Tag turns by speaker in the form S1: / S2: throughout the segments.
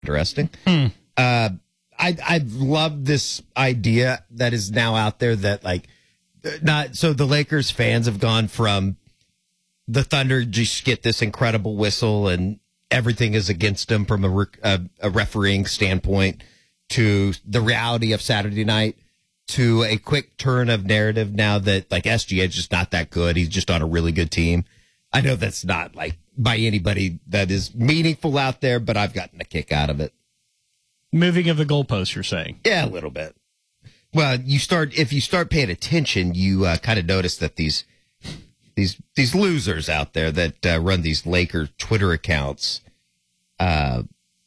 S1: interesting. I love this idea that is now out there that the Lakers fans have gone from the Thunder just get this incredible whistle and everything is against them from a refereeing standpoint to the reality of Saturday night to a quick turn of narrative now that SGA is just not that good. He's just on a really good team. I know that's not by anybody that is meaningful out there, but I've gotten a kick out of it.
S2: Moving of the goalposts, you're saying?
S1: Yeah, a little bit. Well, if you start paying attention, you kind of notice that these losers out there that run these Laker Twitter accounts, I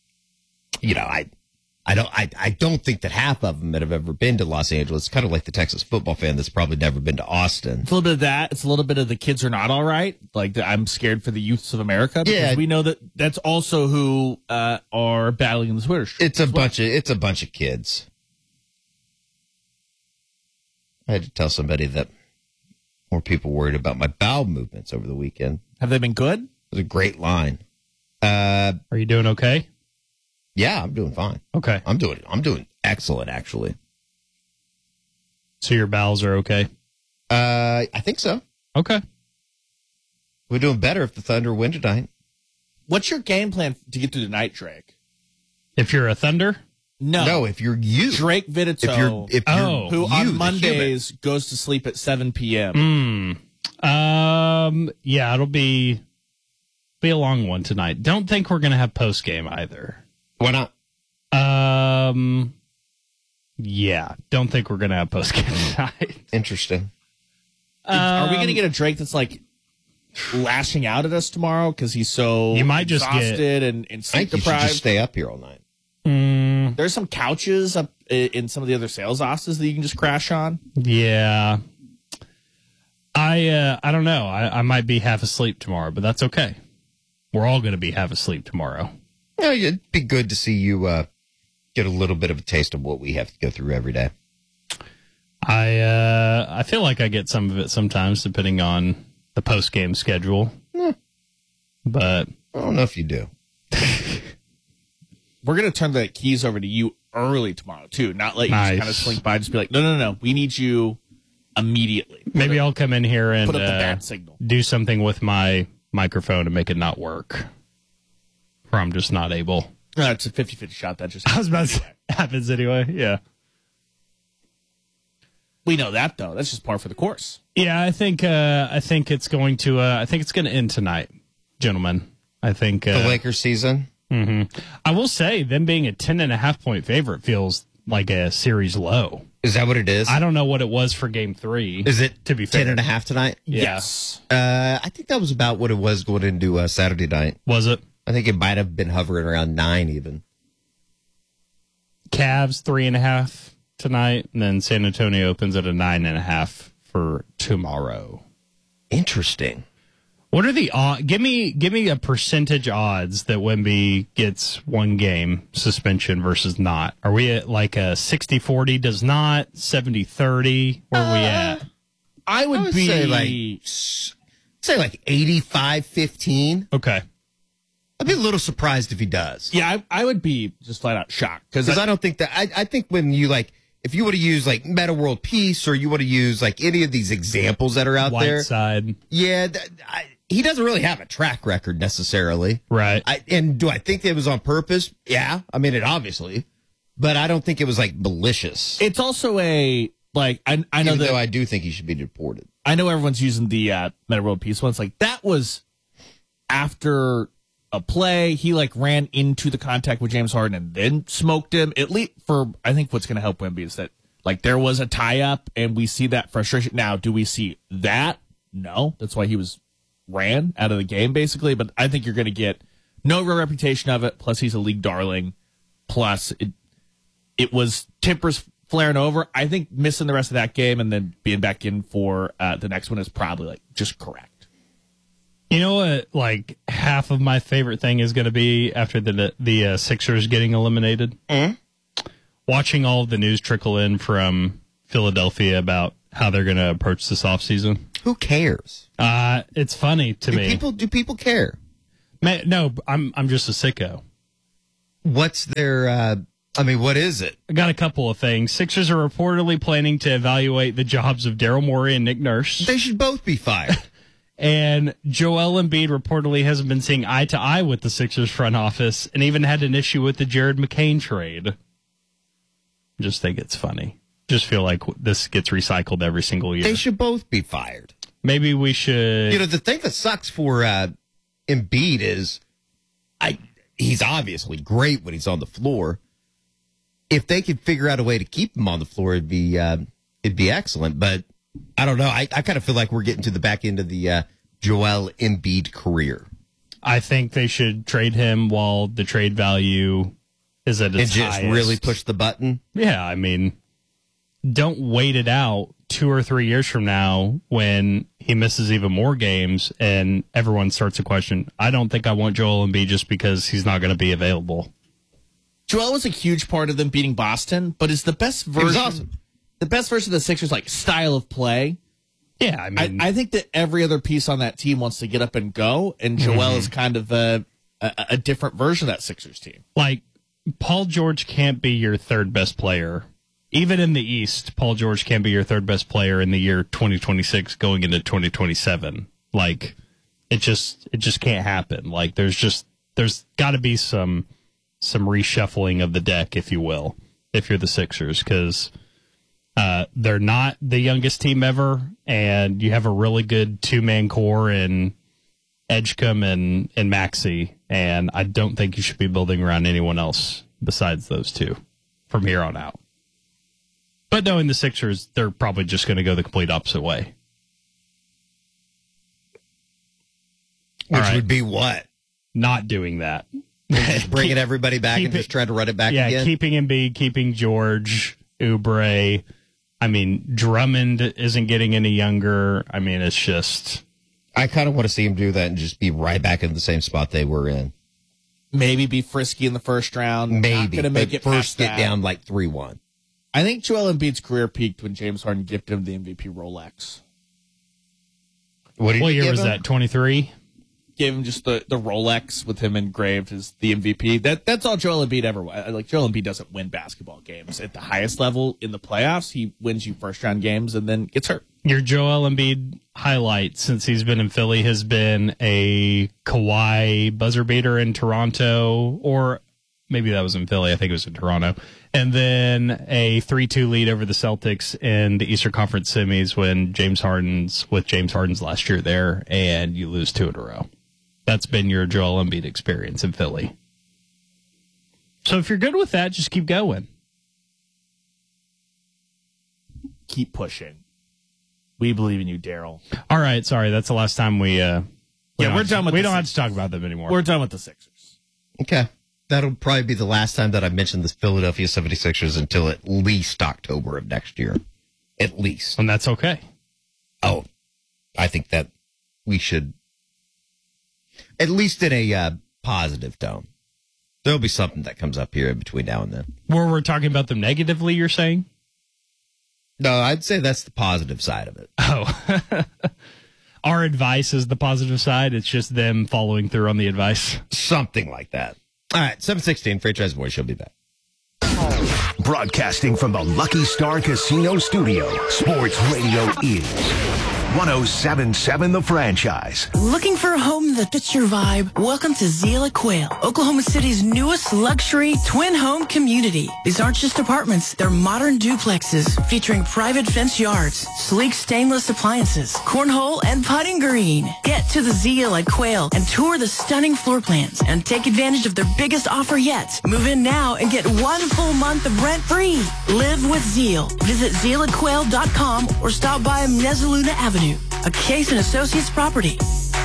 S1: don't think that half of them that have ever been to Los Angeles. It's kind of like the Texas football fan that's probably never been to Austin.
S3: It's a little bit of that. It's a little bit of the kids are not all right. I'm scared for the youths of America because we know that that's also who are battling in the Twitter street.
S1: It's a bunch of kids. I had to tell somebody that more people worried about my bowel movements over the weekend.
S3: Have they been good?
S1: It was a great line.
S2: Are you doing okay?
S1: Yeah, I'm doing fine.
S2: Okay.
S1: I'm doing excellent, actually.
S2: So your bowels are okay?
S1: I think so.
S2: Okay.
S1: We're doing better if the Thunder win tonight.
S3: What's your game plan to get through the night, Drake?
S2: If you're a Thunder?
S1: No, if you're you.
S3: Drake Vitito, who on Mondays goes to sleep at 7 p.m.
S2: Yeah, it'll be a long one tonight. Don't think we're going to have post game either.
S1: Why not?
S2: Yeah, don't think we're going to have post game tonight.
S1: Interesting.
S3: Are we going to get a Drake that's lashing out at us tomorrow because he's so exhausted and sleep deprived?
S1: You should just stay up here all night.
S3: There's some couches up in some of the other sales offices that you can just crash on.
S2: Yeah. I don't know. I might be half asleep tomorrow, but that's okay. We're all going to be half asleep tomorrow.
S1: Yeah, it'd be good to see you get a little bit of a taste of what we have to go through every day.
S2: I feel like I get some of it sometimes, depending on the post-game schedule. But
S1: I don't know if you do.
S3: We're going to turn the keys over to you early tomorrow, too. Not let you just kind of slink by. Just be like, no. We need you immediately.
S2: Maybe I'll come in here and
S3: put up the bat signal.
S2: Do something with my microphone and make it not work. Or I'm just not able.
S3: No, it's a 50-50 shot. That just
S2: I was about to say, happens anyway. Yeah.
S3: We know that, though. That's just par for the course.
S2: Yeah, I think it's going to end tonight, gentlemen. I think
S1: the Lakers season.
S2: Mm-hmm. I will say, them being a 10.5-point favorite feels like a series low.
S1: Is that what it is?
S2: I don't know what it was for Game 3.
S1: Is it
S2: to be fair?
S1: 10.5 tonight?
S2: Yeah.
S3: Yes.
S1: I think that was about what it was going into Saturday night.
S2: Was it?
S1: I think it might have been hovering around 9 even.
S2: Cavs 3.5 tonight, and then San Antonio opens at a 9.5 for tomorrow.
S1: Interesting.
S2: What are the odds? Give me a percentage odds that Wemby gets one game suspension versus not. Are we at like a 60-40 does not, 70-30? Where are we at?
S3: I would be
S1: say like 85-15.
S2: Okay.
S1: I'd be a little surprised if he does.
S3: Yeah, I would be just flat out shocked
S1: because I don't think that I think when you if you would have used Meta World Peace or you would have used any of these examples that are out there,
S2: Whiteside.
S1: Yeah, he doesn't really have a track record necessarily,
S2: right?
S1: And do I think it was on purpose? Yeah, I mean it obviously, but I don't think it was malicious.
S3: It's also I know that
S1: I do think he should be deported.
S3: I know everyone's using the Meta World Peace one. It's that was after a play. He ran into the contact with James Harden and then smoked him. At least I think what's going to help Wemby is that there was a tie up and we see that frustration. Now, do we see that? No, that's why he was ran out of the game basically. But I think you're going to get no real reputation of it. Plus, he's a league darling. Plus, it was tempers flaring over. I think missing the rest of that game and then being back in for the next one is probably just correct.
S2: You know what? Half of my favorite thing is going to be after the Sixers getting eliminated. Watching all of the news trickle in from Philadelphia about how they're going to approach this offseason.
S1: Who cares?
S2: It's funny to me.
S1: Do people care?
S2: Man, no, I'm just a sicko.
S1: What's their, what is it?
S2: I got a couple of things. Sixers are reportedly planning to evaluate the jobs of Daryl Morey and Nick Nurse.
S1: They should both be fired.
S2: And Joel Embiid reportedly hasn't been seeing eye to eye with the Sixers front office and even had an issue with the Jared McCain trade. Just think it's funny. Just feel like this gets recycled every single year.
S1: They should both be fired.
S2: Maybe we should.
S1: The thing that sucks for Embiid is he's obviously great when he's on the floor. If they could figure out a way to keep him on the floor, it'd be excellent. But I don't know. I kind of feel like we're getting to the back end of the Joel Embiid career.
S2: I think they should trade him while the trade value is at its
S1: highest. And just really push the button?
S2: Yeah, don't wait it out 2 or 3 years from now when he misses even more games and everyone starts to question. I don't think I want Joel Embiid just because he's not going to be available.
S3: Joel was a huge part of them beating Boston, but is the best version.
S1: He was awesome.
S3: The best version of the Sixers, style of play.
S2: Yeah,
S3: I think that every other piece on that team wants to get up and go, and Joel is kind of a different version of that Sixers team.
S2: Paul George can't be your third best player. Even in the East, Paul George can't be your third best player in the year 2026 going into 2027. It just can't happen. There's got to be some reshuffling of the deck, if you will, if you're the Sixers, because they're not the youngest team ever, and you have a really good two-man core in Edgecombe and Maxey, and I don't think you should be building around anyone else besides those two from here on out. But knowing the Sixers, they're probably just going to go the complete opposite way.
S1: Which would be what?
S2: Not doing that.
S1: Just bringing everybody back and just trying to run it back again?
S2: Yeah, keeping Embiid, keeping George, Oubre. Drummond isn't getting any younger. It's just...
S1: I kind of want to see him do that and just be right back in the same spot they were in.
S3: Maybe be frisky in the first round.
S1: Maybe.
S3: Not gonna make it
S1: first get
S3: that.
S1: down 3-1.
S3: I think Joel Embiid's career peaked when James Harden gifted him the MVP Rolex.
S2: What year was that? 23?
S3: Gave him just the Rolex with him engraved as the MVP. That's all Joel Embiid ever was. Joel Embiid doesn't win basketball games at the highest level in the playoffs. He wins you first round games and then gets hurt.
S2: Your Joel Embiid highlight since he's been in Philly has been a Kawhi buzzer beater in Toronto, or maybe that was in Philly. I think it was in Toronto. And then a 3-2 lead over the Celtics in the Eastern Conference semis when James Harden's last year there, and you lose 2 in a row. That's been your Joel Embiid experience in Philly. So if you're good with that, just keep going.
S3: Keep pushing. We believe in you, Daryl.
S2: All right, sorry, that's the last time we
S3: we're done with
S2: we don't have to talk about them anymore.
S3: We're done with the Sixers.
S1: Okay. That'll probably be the last time that I mention the Philadelphia 76ers until at least October of next year. At least.
S2: And that's okay.
S1: Oh, I think that we should, at least in a positive tone. There'll be something that comes up here in between now and then.
S2: Where we're talking about them negatively, you're saying?
S1: No, I'd say that's the positive side of it.
S2: Oh. Our advice is the positive side. It's just them following through on the advice.
S1: Something like that. All right, 7:16, Franchise Boys. She'll be back.
S4: Broadcasting from the Lucky Star Casino Studio, Sports Radio is 107.7 The Franchise.
S5: Looking for a home that fits your vibe? Welcome to Zeal at Quail, Oklahoma City's newest luxury twin home community. These aren't just apartments, they're modern duplexes featuring private fence yards, sleek stainless appliances, cornhole, and putting green. Get to the Zeal at Quail and tour the stunning floor plans and take advantage of their biggest offer yet. Move in now and get 1 full month of rent free. Live with Zeal. Visit zealatquail.com or stop by Mezzaluna Avenue, a Case & Associates property.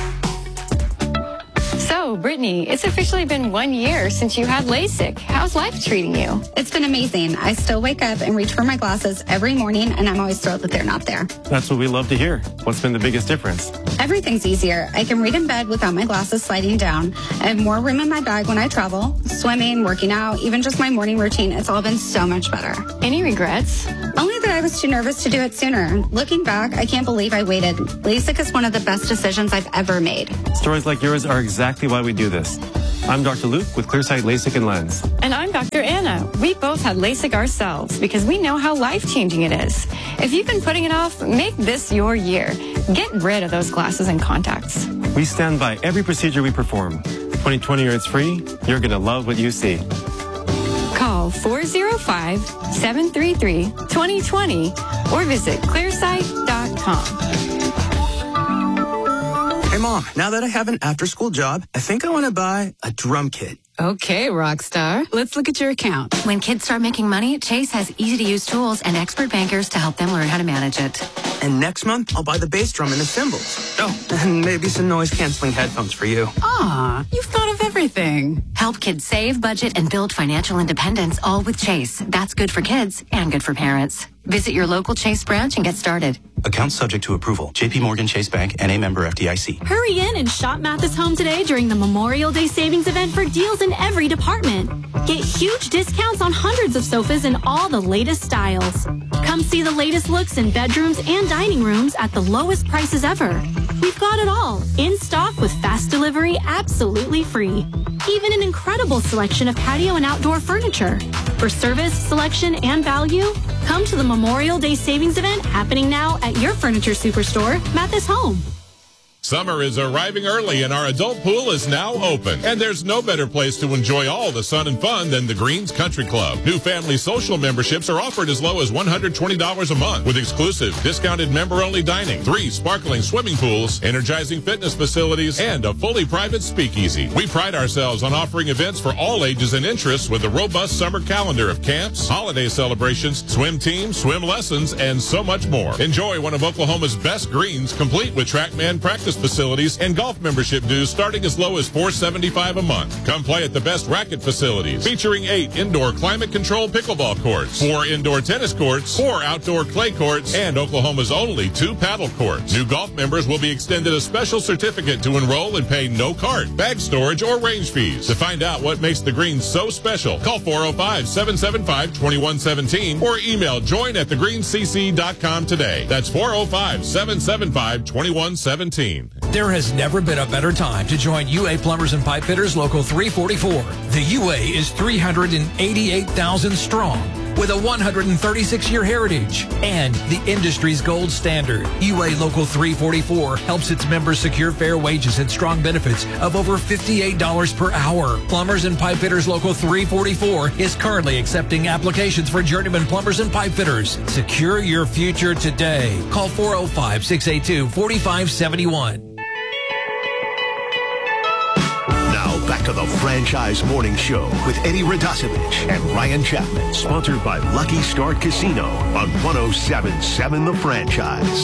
S6: So, Brittany, it's officially been 1 year since you had LASIK. How's life treating you?
S7: It's been amazing. I still wake up and reach for my glasses every morning, and I'm always thrilled that they're not there.
S8: That's what we love to hear. What's been the biggest difference?
S7: Everything's easier. I can read in bed without my glasses sliding down. I have more room in my bag when I travel. Swimming, working out, even just my morning routine, it's all been so much better.
S6: Any regrets?
S7: Only that I was too nervous to do it sooner. Looking back, I can't believe I waited. LASIK is one of the best decisions I've ever made.
S8: Stories like yours are exactly why we do this. I'm Dr. Luke with Clearsight LASIK and Lens.
S6: And I'm Dr. Anna. We both had LASIK ourselves because we know how life-changing it is. If you've been putting it off, make this your year. Get rid of those glasses and contacts.
S8: We stand by every procedure we perform. 2020 or it's free, you're going to love what you see.
S6: Call 405-733-2020 or visit clearsight.com.
S9: Hey, Mom, now that I have an after-school job, I think I want to buy a drum kit.
S10: Okay, Rockstar. Let's look at your account.
S11: When kids start making money, Chase has easy-to-use tools and expert bankers to help them learn how to manage it.
S9: And next month, I'll buy the bass drum and the cymbals. Oh, and maybe some noise-canceling headphones for you.
S10: Aw, you've thought of everything.
S11: Help kids save, budget, and build financial independence, all with Chase. That's good for kids and good for parents. Visit your local Chase branch and get started.
S12: Account subject to approval. J.P. Morgan Chase Bank and a member FDIC.
S13: Hurry in and shop Mathis Home today during the Memorial Day savings event for deals in every department. Get huge discounts on hundreds of sofas in all the latest styles. Come see the latest looks in bedrooms and dining rooms at the lowest prices ever. We've got it all in stock with fast delivery absolutely free. Even an incredible selection of patio and outdoor furniture. For service, selection, and value, come to the Memorial Day savings event happening now at your furniture superstore, Mathis Home.
S14: Summer is arriving early and our adult pool is now open. And there's no better place to enjoy all the sun and fun than the Greens Country Club. New family social memberships are offered as low as $120 a month with exclusive discounted member-only dining, 3 sparkling swimming pools, energizing fitness facilities, and a fully private speakeasy. We pride ourselves on offering events for all ages and interests with a robust summer calendar of camps, holiday celebrations, swim teams, swim lessons, and so much more. Enjoy one of Oklahoma's best greens, complete with TrackMan practice facilities and golf membership dues starting as low as $475 a month. Come play at the best racket facilities, featuring 8 indoor climate-controlled pickleball courts, 4 indoor tennis courts, 4 outdoor clay courts, and Oklahoma's only 2 paddle courts. New golf members will be extended a special certificate to enroll and pay no cart, bag storage, or range fees. To find out what makes the Greens so special, call 405-775-2117 or email join@thegreenscc.com today. That's 405-775-2117.
S15: There has never been a better time to join UA Plumbers and Pipe Fitters Local 344. The UA is 388,000 strong with a 136-year heritage and the industry's gold standard. UA Local 344 helps its members secure fair wages and strong benefits of over $58 per hour. Plumbers and Pipe Fitters Local 344 is currently accepting applications for journeyman plumbers and pipe fitters. Secure your future today. Call 405-682-4571.
S4: Back to the Franchise Morning Show with Eddie Radosevich and Ryan Chapman. Sponsored by Lucky Start Casino on 107.7 The Franchise.